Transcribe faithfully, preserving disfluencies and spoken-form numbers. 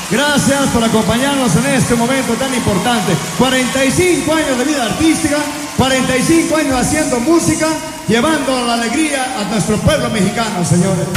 Gracias por acompañarnos en este momento tan importante. cuarenta y cinco años de vida artística, cuarenta y cinco años haciendo música, llevando la alegría a nuestro pueblo mexicano, señores.